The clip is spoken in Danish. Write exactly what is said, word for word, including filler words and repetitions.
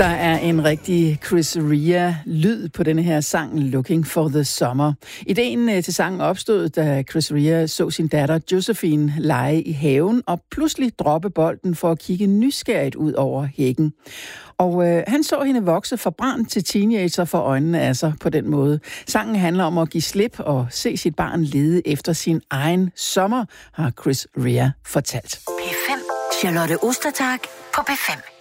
Der er en rigtig Chris Rea-lyd på denne her sang, Looking for the Summer. Ideen til sangen opstod, da Chris Rea så sin datter Josephine lege i haven og pludselig droppe bolden for at kigge nysgerrigt ud over hækken. Og øh, han så hende vokse fra barn til teenager for øjnene af sig på den måde. Sangen handler om at give slip og se sit barn lede efter sin egen sommer, har Chris Rea fortalt. P fem. Charlotte Ostertag på P fem.